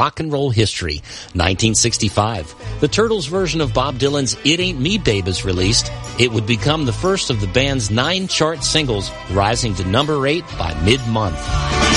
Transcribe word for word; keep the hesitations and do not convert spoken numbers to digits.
rock and roll history. nineteen sixty-five, the Turtles version of Bob Dylan's It Ain't Me Babe is released. It would become the first of the band's nine chart singles, rising to number eight by mid-month.